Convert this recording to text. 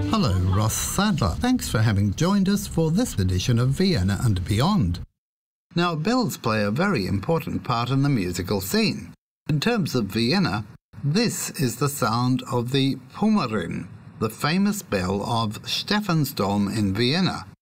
Hello, Ross Sadler. Thanks for having joined us for this edition of Vienna and Beyond. Now, bells play a very important part in the musical scene. In terms of Vienna, this is the sound of the Pummerin, the famous bell of Stephansdom in Vienna.